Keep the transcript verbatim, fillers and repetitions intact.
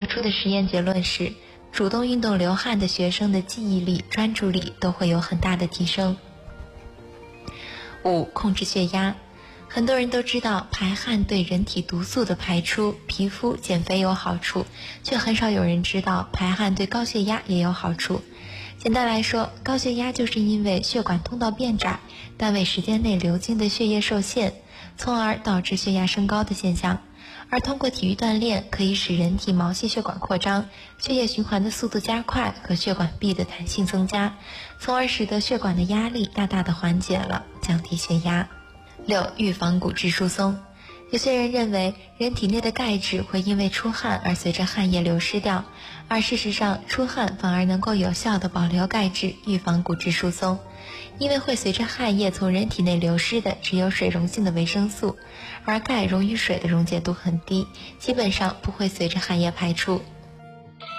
出的实验结论是，主动运动流汗的学生的记忆力、专注力都会有很大的提升。五、控制血压。很多人都知道排汗对人体毒素的排出、皮肤减肥有好处，却很少有人知道排汗对高血压也有好处。简单来说，高血压就是因为血管通道变窄，单位时间内流经的血液受限，从而导致血压升高的现象。而通过体育锻炼，可以使人体毛细血管扩张，血液循环的速度加快和血管壁的弹性增加，从而使得血管的压力大大的缓解了，降低血压。六、预防骨质疏松。有些人认为人体内的钙质会因为出汗而随着汗液流失掉，而事实上出汗反而能够有效地保留钙质，预防骨质疏松。因为会随着汗液从人体内流失的只有水溶性的维生素，而钙溶于水的溶解度很低，基本上不会随着汗液排出。